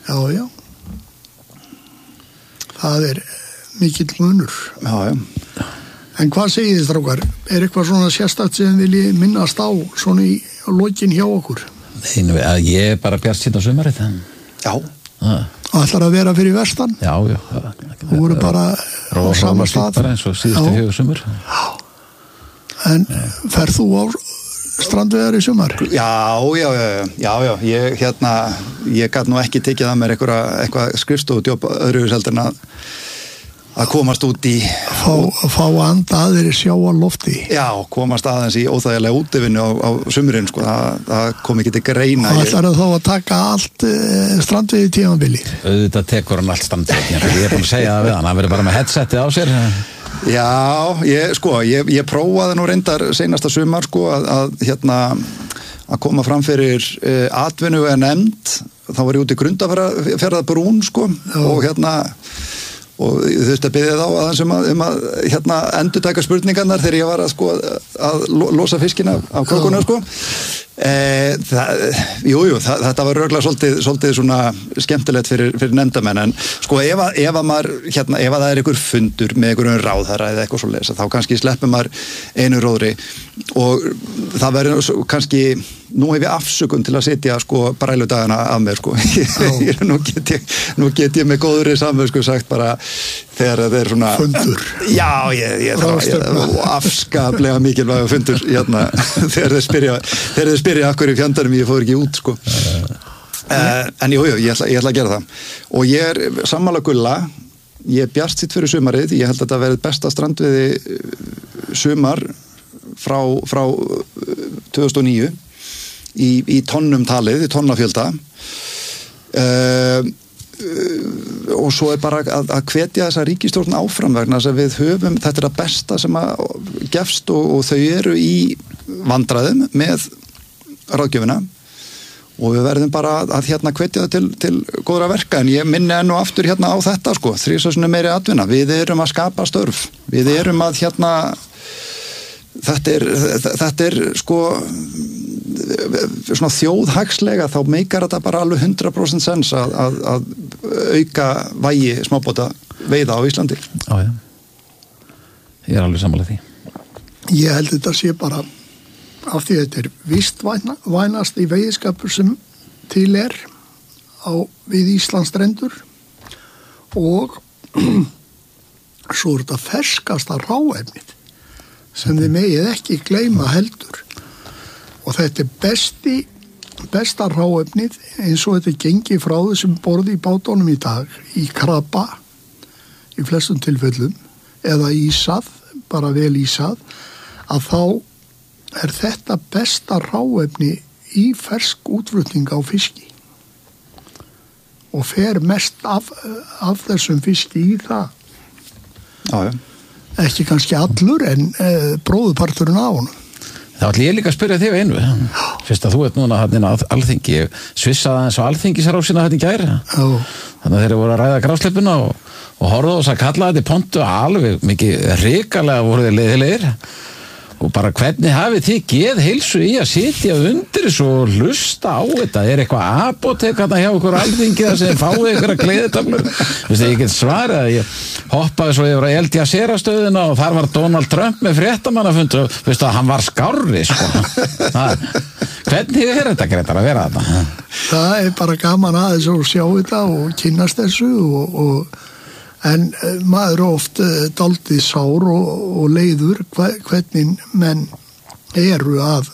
Já. Það mikill munur. Já. En hvað segið þið, strákar? Eitthvað svona sérstakt sem vilji minnast á svona í lokin hjá okkur? Nei, ég bara bjart síðan á sumarið. Já. Og ætlar að vera fyrir vestan? Já. Þú voru bara á sama stað? Bara eins og síðustu 4 sumur. Já. En ferð þú á strandveiðar í sumar? Já. Ég gat nú ekki tekið að mér eitthvað skrifstofudjóp öðru heldur en að komast út í fá anda aðeir sjá á lofti. Já, komast aðeins í óþægilega útivinnu á sumurinn, sko, það kom ekki til greina. Og ætlar þá að taka allt strandveiði tímabilið? Auðvitað tekur hann allt strandveiði, ég búin að segja það við hann verður bara með headsetið á sér. Já, ég prófaði nú reyndar seinasta sumar, sko, að koma fram fyrir atvinnu nefnd, þá var ég út í Grundarfjarðarbrún, sko, og ég þurfti að biðja þá aðeins að endurtaka spurningarnar þegar ég var að losa fiskina af krókunum, sko. Þetta var röglega svolítið svona skemmtilegt fyrir nefndamenn, en sko ef það einhver fundur með einhverjum ráðherra eða eitthvað svoleiðis, þá kannski sleppur maður einu róðri og það verður kannski, nú hef ég afsökun til að sitja sko bræludagana af mér, sko. Nú get ég með góðri samvöð sagt bara þegar það svona fundur. Já, ég afskaplega mikilvæg fundur þegar þeir spyrja af hverju fjandanum ég fór ekki út, sko. En ég ætla að gera það. Og ég sammála Gulla, ég bjartsýnn fyrir sumarið, ég held að þetta verið besta strandveiði sumar frá 2009 í tonnum talið, í tonnafjölda. Og svo bara að hvetja þessa ríkisstjórn áfram vegna þess að við höfum, þetta það besta sem að gefst og þau eru í vandræðum með ráðgjöfina og við verðum bara að hvetja það til góðra verka, en ég minni enn og aftur á þetta, sko, 3 sinnum meiri atvinna, við erum að skapa störf, við erum að þetta sko svona þjóðhagslega, þá meikar þetta bara alveg 100% sens að auka vægi smábáta veiða á Íslandi. Já. Ég alveg sammála því. Ég held þetta sé bara af því þetta vistvænast í veiðskapur sem til við Íslands strendur og svo þetta ferskasta ráefnið sem þið megið ekki gleyma heldur, og þetta besta ráefnið eins og þetta gengi frá þessum borði í bátunum í dag í krabba í flestum tilfellum eða ísað, bara vel ísað, að þá þetta besta ráefni í fersk útflutning á fiski og fer mest af þessum fiski í það. Já. Ekki kannski allur, en bróðuparturinn á honum. Það ætla ég líka að spyrja þig einu. Fyrst að þú núna hérna Alþingi, svissaði aðeins á Alþingisrásina hérna í gær. Þannig að þeir voru að ræða grásleppuna og horfðu og kalla þetta í pontu alveg mikið hrikalega voru þeir leiðilegir. Og bara hvernig hafið þið geðheilsu í að sitja undir þessu og hlusta á þetta? Eitthvað apótek hérna hjá okkur Alþingi þar sem fáið ykkur að gleðitöflur? Ég get svarið að ég hoppaði svo yfir að El Jazeera-stöðina og þar var Donald Trump með fréttamannafund og hann var skárri, sko. Hvernig þetta, Grétar, að vera þarna? Það bara gaman aðeins að sjá þetta og kynnast þessu en maður oft dálítið sár og leiður hvernig menn eru að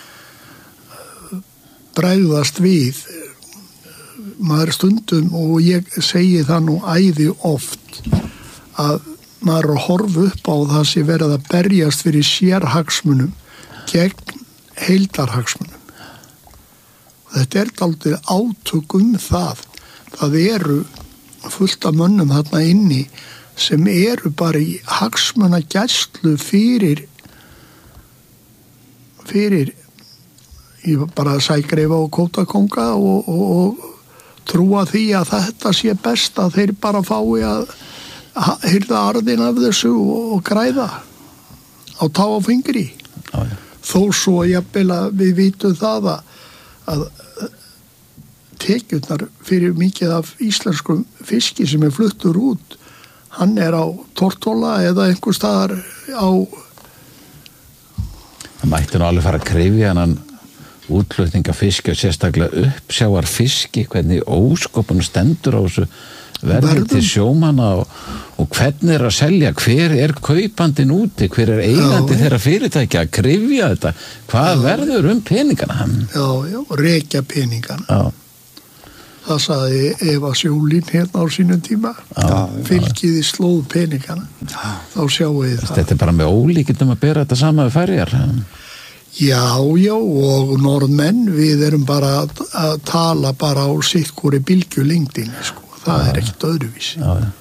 bregðast við. Maður stundum, og ég segi það nú æði oft, að maður er að horfa upp á það sem verið að berjast fyrir sérhagsmunum gegn heildarhagsmunum. Þetta dálítið átök það. Það eru fullt af mönnum þarna inni sem eru bara í hagsmunagæslu fyrir bara sægreifa og kótakonga og trúa því að þetta sé best að þeir bara fái að hirða arðin af þessu og græða á tá og fingri. Þó svo jafnvel að við vitum það að tekjurnar fyrir mikið af íslenskum fiski sem fluttur út, hann á Tortóla eða einhver staðar á. Það mætti nú alveg fara að krifja hann útflutninga fiski og sérstaklega uppsjávar fiski, hvernig óskopun stendur á þessu verður til sjómanna og hvernig að selja, hver kaupandinn úti, hver eigandi þeirra fyrirtækja að krifja þetta, hvað verður peningana? Já, rekja peningana. Það sagði Eva Sjólin hérna á sínum tíma, fylgiði slóð peningana, þá sjáum við það. Þetta bara með ólíkindum að bera þetta sama við Færeyjar. Já, og norðmenn, við erum bara að tala bara á sitt hvori bylgjulengdinni, sko. Það ekkert öðruvísi.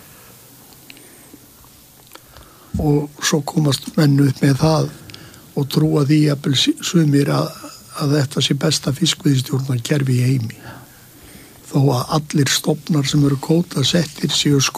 Og svo komast menn upp með það og trúa því jafnvel sumir að þetta sé besta fiskveiðistjórnarkerfi í heimi. Þó að allir stofnar sem eru kvótasettir séu